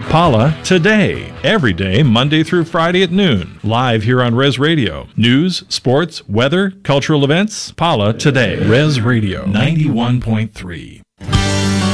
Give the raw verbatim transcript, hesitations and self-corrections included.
Paula Today, every day, Monday through Friday at noon, live here on Res Radio. News, sports, weather, cultural events, Paula Today. Res Radio ninety-one point three.